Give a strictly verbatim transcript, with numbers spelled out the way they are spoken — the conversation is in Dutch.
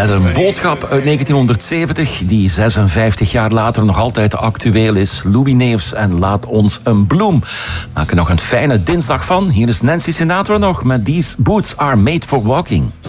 Met een boodschap uit negentienhonderdzeventig die zesenvijftig jaar later nog altijd actueel is. Louis Neefs en Laat ons een bloem. Maak er nog een fijne dinsdag van. Hier is Nancy Sinatra nog met These Boots Are Made for Walking.